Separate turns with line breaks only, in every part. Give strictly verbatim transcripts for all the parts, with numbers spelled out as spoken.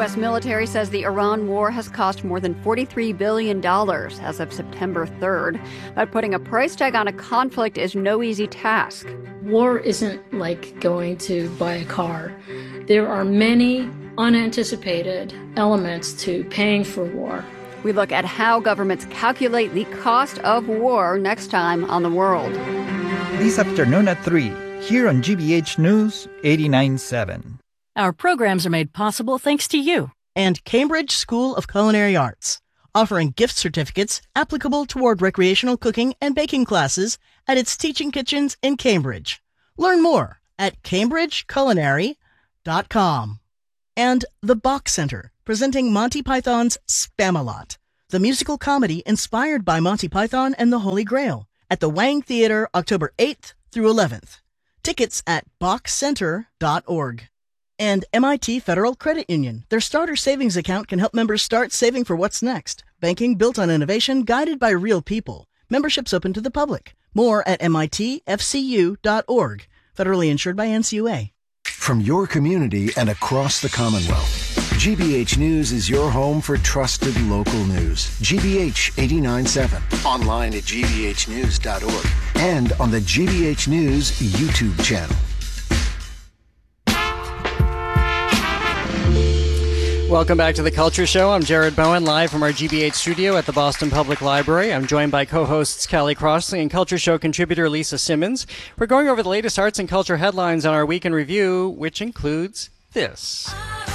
S military says the Iran war has cost more than forty-three billion dollars as of September third. But putting a price tag on a conflict is no easy task.
War isn't like going to buy a car. There are many unanticipated elements to paying for war.
We look at how governments calculate the cost of war next time on The World.
This afternoon at three, here on G B H News eighty-nine point seven.
Our programs are made possible thanks to you
and Cambridge School of Culinary Arts, offering gift certificates applicable toward recreational cooking and baking classes at its teaching kitchens in Cambridge. Learn more at cambridge culinary dot com. And the Bach Center, presenting Monty Python's Spamalot, the musical comedy inspired by Monty Python and the Holy Grail, at the Wang Theater October eighth through eleventh. Tickets at bach center dot org. And M I T Federal Credit Union. Their starter savings account can help members start saving for what's next. Banking built on innovation, guided by real people. Membership's open to the public. More at M I T F C U dot org. Federally insured by N C U A.
From your community and across the Commonwealth, G B H News is your home for trusted local news. G B H eighty-nine point seven. Online at g b h news dot org. And on the G B H News YouTube channel.
Welcome back to The Culture Show. I'm Jared Bowen, live from our G B H studio at the Boston Public Library. I'm joined by co-hosts Callie Crossley and Culture Show contributor Lisa Simmons. We're going over the latest arts and culture headlines on our Week in Review, which includes this.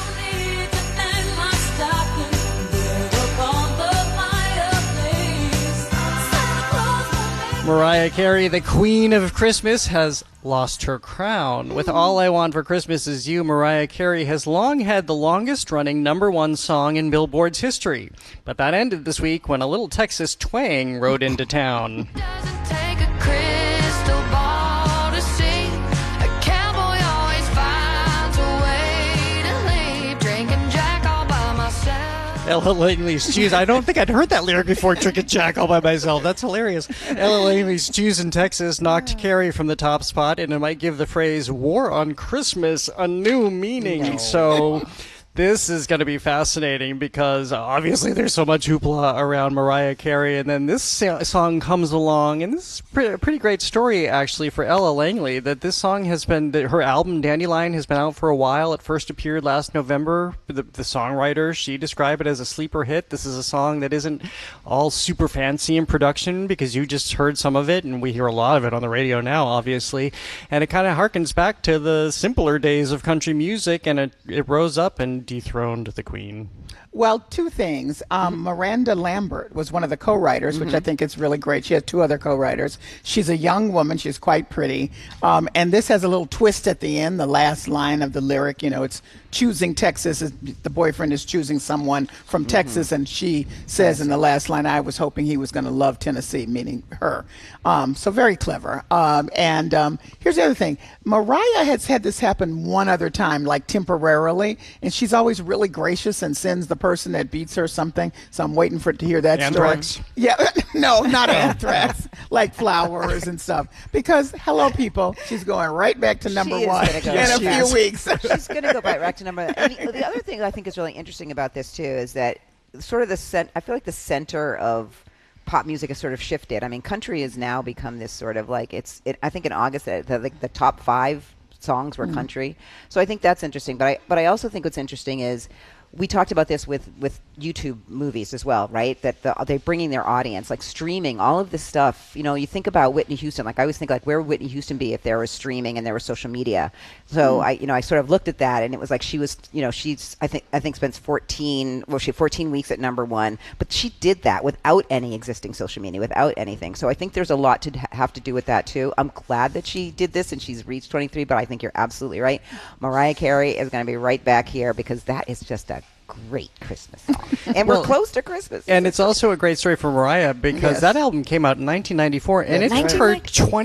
Mariah Carey, the Queen of Christmas, has lost her crown. With All I Want for Christmas Is You, Mariah Carey has long had the longest-running number one song in Billboard's history. But that ended this week when a little Texas twang rode into town.
Doesn't take a crystal ball to see. A cowboy always finds a way to leave. Drinking Jack all by myself.
Ella Langley's Cheese. I don't think I'd heard that lyric before, Drinking Jack all by myself. That's hilarious. Ella Langley's Cheese in Texas knocked Carey from the top spot, and it might give the phrase War on Christmas a new meaning. No. So this is going to be fascinating because obviously there's so much hoopla around Mariah Carey, and then this song comes along, and this is a pretty great story actually for Ella Langley, that this song has been, her album Dandelion has been out for a while. It first appeared last November. The, the songwriter, she described it as a sleeper hit. This is a song that isn't all super fancy in production because you just heard some of it, and we hear a lot of it on the radio now, obviously, and it kind of harkens back to the simpler days of country music, and it, it rose up and dethroned the Queen.
Well, two things. Um, mm-hmm. Miranda Lambert was one of the co-writers, mm-hmm. which I think is really great. She has two other co-writers. She's a young woman. She's quite pretty. Um, and this has a little twist at the end, the last line of the lyric. You know, it's choosing Texas. The boyfriend is choosing someone from mm-hmm. Texas, and she says yes. in the last line, I was hoping he was going to love Tennessee, meaning her. Um, so very clever. Um, and um, here's the other thing. Mariah has had this happen one other time, like temporarily, and she's always really gracious and sends the person that beats her something. So I'm waiting for it to hear that
Anthrax?
story. Yeah, no, not anthrax, like flowers and stuff. Because, hello, people, she's going right back to number
she
one
go.
in a few
yes.
weeks.
She's going to go right back to number one. And the, the other thing I think is really interesting about this, too, is that sort of the cent- I feel like the center of pop music has sort of shifted. I mean, country has now become this sort of like, it's. It, I think in August, the, the, like the top five songs were mm. country. So I think that's interesting. But I, but I also think what's interesting is, we talked about this with, with YouTube movies as well, right? That the, they're bringing their audience, like streaming, all of this stuff. You know, you think about Whitney Houston. Like I always think, like, where would Whitney Houston be if there was streaming and there was social media? So mm. I, you know, I sort of looked at that, and it was like she was, you know, she's I think I think spends fourteen, well, she had fourteen weeks at number one, but she did that without any existing social media, without anything. So I think there's a lot to have to do with that too. I'm glad that she did this and she's reached twenty-three, but I think you're absolutely right. Mariah Carey is going to be right back here because that is just a great Christmas song. And well, we're close to Christmas.
And it's also a great story for Mariah because yes. that album came out in nineteen ninety-four, and it took her twenty-four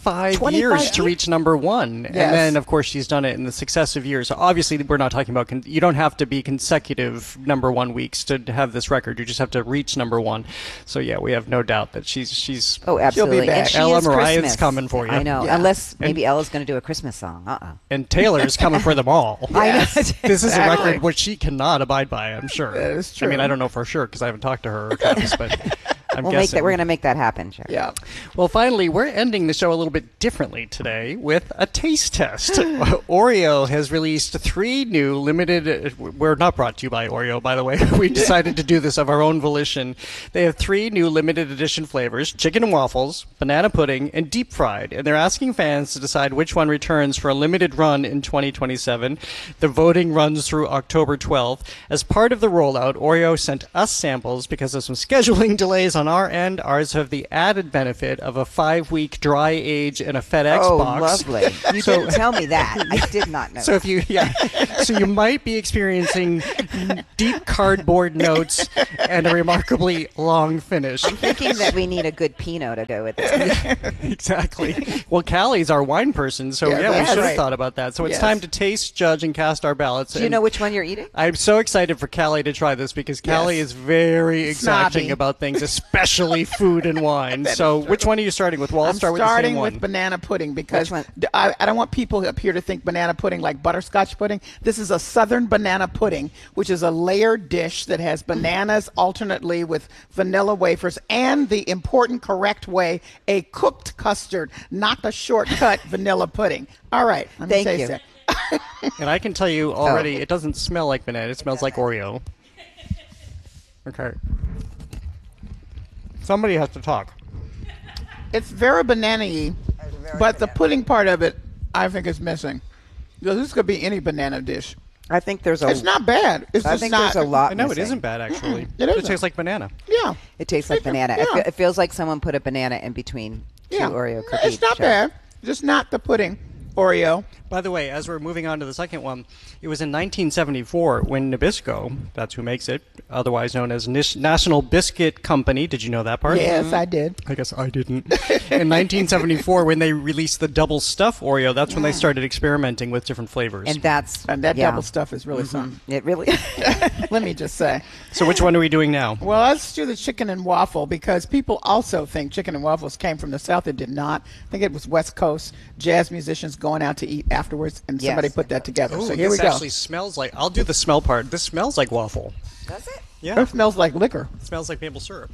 twenty-five,
twenty-five
years to
years?
reach number one. And
Yes.
then, of course, she's done it in the successive years. So obviously, we're not talking about, con- you don't have to be consecutive number one weeks to have this record. You just have to reach number one. So, yeah, we have no doubt that she's, she's
Oh, absolutely.
back.
And she
Ella
is
Mariah's
Christmas.
coming for you.
I know.
Yeah.
Unless
And-
maybe Ella's going to do a Christmas song. Uh-uh.
and Taylor's coming for them all.
I know.
This is a
Exactly.
record which she cannot abide by, I'm sure.
That is
I mean,
true.
I don't know for sure because I haven't talked to her or Travis, but I'm
We'll make
guessing.
that. We're going to make that happen, Sherry.
Yeah.
Well, finally, we're ending the show a little bit differently today with a taste test. Oreo has released three new limited. We're not brought to you by Oreo, by the way. We decided to do this of our own volition. They have three new limited edition flavors: chicken and waffles, banana pudding, and deep fried. And they're asking fans to decide which one returns for a limited run in twenty twenty-seven. The voting runs through October twelfth. As part of the rollout, Oreo sent us samples because of some scheduling delays on our end. Ours have the added benefit of a five-week dry age in a FedEx
Oh,
box.
lovely. You
So-
didn't tell me that. I did not know.
So if you, yeah, so you might be experiencing deep cardboard notes and a remarkably long finish.
I'm thinking that we need a good Pinot to go with this.
Exactly. Well, Callie's our wine person, so
Yeah,
yeah, we
that's
should have
right.
thought about that. So it's
Yes.
time to taste, judge, and cast our ballots.
Do you
And
know which one you're eating?
I'm so excited for Callie to try this because Callie
Yes.
is very exacting
Snobby.
about things, especially food and wine. So which one are you starting with? Well, I'll
I'm
start with the
starting
same
with
one.
banana pudding because
Which one?
d- I, I don't want people up here to think banana pudding like butterscotch pudding. This is a southern banana pudding, which is a layered dish that has bananas alternately with vanilla wafers and the important correct way, a cooked custard, not the shortcut vanilla pudding. All right, let me
Thank
taste
you.
it.
And I can tell you
Oh.
already, it doesn't smell like banana. It smells like Oreo. Okay. Somebody has to talk.
It's very banana-y, but the pudding part of it, I think, is missing. So this could be any banana dish.
I think there's a.
It's not bad. It's
I
just
think
not.
there's a lot.
No, it
missing.
isn't bad, actually.
It
It
isn't.
tastes like banana.
Yeah.
It tastes like banana. It,
Yeah.
fe- it feels like someone put a banana in between two
Yeah.
Oreo cookies.
It's not bad. Just not the pudding Oreo.
By the way, as we're moving on to the second one, it was in nineteen seventy-four when Nabisco, that's who makes it, otherwise known as Nish- National Biscuit Company. Did you know that part?
Yes, I did.
I guess I didn't. In nineteen seventy-four, when they released the double stuff Oreo, that's when they started experimenting with different flavors.
And that's
And that
yeah.
double stuff is really something.
It really.
Let me just say.
So which one are we doing now?
Well, let's do the chicken and waffle because people also think chicken and waffles came from the South. It did not. I think it was West Coast jazz musicians going out to eat afterwards, and
Yes.
somebody put that together.
Ooh,
so here
this
we go.
actually smells like, I'll do the smell part. This smells like waffle.
Does it?
Yeah.
It smells like liquor.
It smells like maple syrup.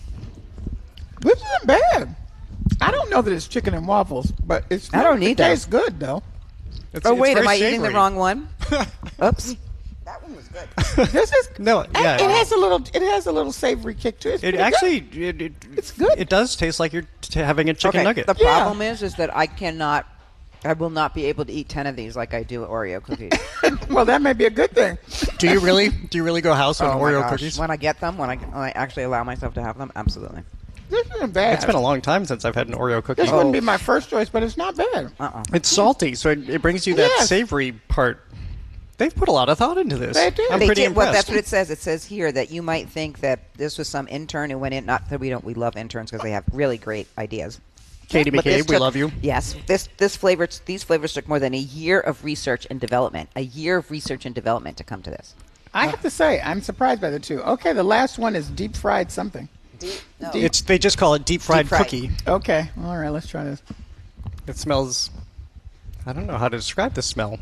This isn't bad. I don't know that it's chicken and waffles, but it's.
I don't
it
need that.
tastes good though.
It's,
Oh
it's
wait,
very
am I eating
savory.
the wrong one? Oops. That one was good.
This is
No, yeah.
It, it has a little. It has a little savory kick to it. It's
It
pretty
actually,
good.
it, it,
It's good.
It does taste like you're t- having a chicken
Okay.
nugget.
The
Yeah.
problem is, is that I cannot. I will not be able to eat ten of these like I do Oreo cookies.
Well, that may be a good thing.
Do you really? Do you really go house on
Oh my
Oreo
gosh.
cookies?
When I get them, when I, when I actually allow myself to have them, absolutely.
This isn't bad.
It's been a long time since I've had an Oreo cookie.
This wouldn't be my first choice, but it's not bad.
Uh-uh.
It's salty, so it, it brings you that
Yes.
savory part. They've put a lot of thought into this.
They do.
I'm
They
pretty
did, well,
impressed.
that's what it says. It says here that you might think that this was some intern who went in. Not that we don't. We love interns because they have really great ideas.
Katie
But this
McCabe, we
took-
love you.
Yes, this this flavor, these flavors took more than a year of research and development. A year of research and development to come to this.
I have to say, I'm surprised by the two. Okay, the last one is deep fried something.
No.
It's they just call it deep fried
Deep fried.
cookie.
Okay, all right, let's try this.
It smells. I don't know how to describe the smell.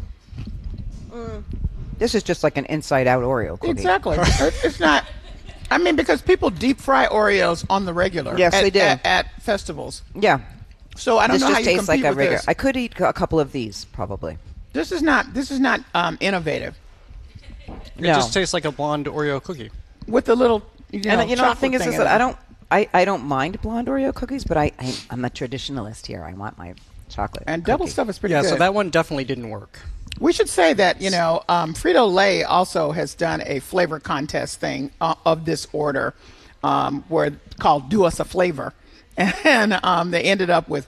This is just like an inside-out Oreo cookie.
Exactly. It- it's not. I mean, because people deep fry Oreos on the regular.
Yes,
at,
they do.
At, at festivals.
Yeah.
So I don't
This
know
just
how you
tastes
compete
like a
with
regular.
this.
I could eat a couple of these probably.
This is not. This is not um, innovative.
It
No.
just tastes like a blonde Oreo cookie.
With the little. You know,
And you know the
chocolate
thing is, is
in
that
it.
I don't, I, I don't mind blonde Oreo cookies, but I, I I'm a traditionalist here. I want my chocolate.
And double
cookie.
stuff is pretty
Yeah,
good.
so that one definitely didn't work.
We should say that, you know, um, Frito-Lay also has done a flavor contest thing uh, of this order um, where called Do Us a Flavor. And um, they ended up with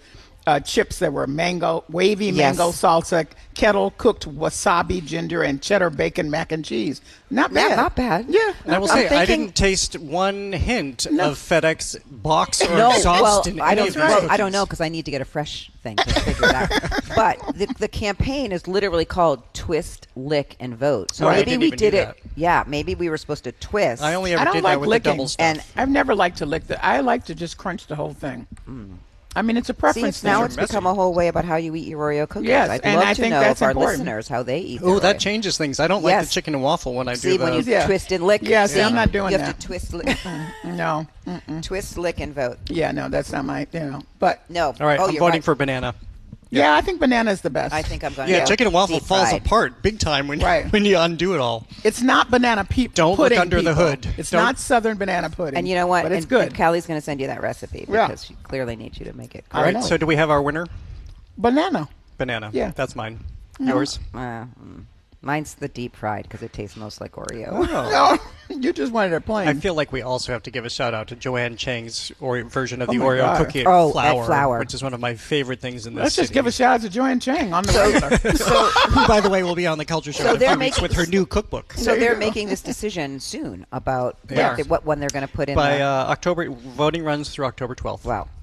uh, chips that were mango, wavy
Yes.
mango salsa, kettle cooked wasabi, ginger, and cheddar bacon mac and cheese. Not
Yeah,
bad.
not bad.
Yeah.
And I will
I'm
say, I
thinking-
didn't taste one hint
No.
of FedEx box or
No,
exhaust
well,
in
I
any
don't.
of these
Well, I
cookies.
don't know because I need to get a fresh thing to figure it out. But the, the campaign is literally called Twist, Lick, and Vote. So
Oh, I
maybe
didn't
we
even
did
do
it.
that.
Yeah, maybe we were supposed to twist.
I only
I
ever
don't
did
like
that with
licking.
the double stuff.
And
I've never liked to lick the. I like to just crunch the whole thing. I mean, it's a
see,
preference
it's, now
thing.
it's become a whole way about how you eat your Oreo cookies.
Yes,
I'd
and
love
I
to
think
know
that's
if our
important.
listeners how they eat.
Oh,
their
that
Oreo.
changes things. I don't like
Yes.
the chicken and waffle when I
See,
do the.
when you
Yeah.
twist and lick.
Yeah, see,
see,
I'm not doing
You
that.
have to twist, lick,
No. Mm-mm.
twist, lick, and vote.
Yeah, no, that's not my. You know, but
No.
All right,
oh,
I'm
you're
voting
right.
for banana.
yeah, I think banana is the best.
I think I'm going.
Yeah,
to
chicken and waffle
deep
falls
fried.
apart big time when
Right.
when you undo it all.
It's not banana pe-
Don't look
pudding.
under the
people.
hood.
It's
Don't-
not southern banana pudding.
And you know what?
But it's
and,
good.
And Callie's going to send you that recipe
Yeah.
because she clearly needs you to make it.
I
All right,
know.
so do we have our winner?
Banana.
Banana.
Yeah.
That's mine. Yours?
Uh, mm. Mine's the deep fried because it tastes most like Oreo.
No, you just wanted it plain.
I feel like we also have to give a shout out to Joanne Chang's or version of
Oh
the
my
Oreo
God.
cookie at
Oh, at
flour,
Flour.
which is one of my favorite things in this
Let's just
city.
give a shout out to Joanne Chang on the regular.
Who, by the way, will be on the Culture Show
So
in a
they're
few weeks
making-
with her new cookbook.
So they're making this decision soon about
They
what,
are.
they- what one they're going to put in.
By
the,
uh, October, voting runs through October twelfth.
wow.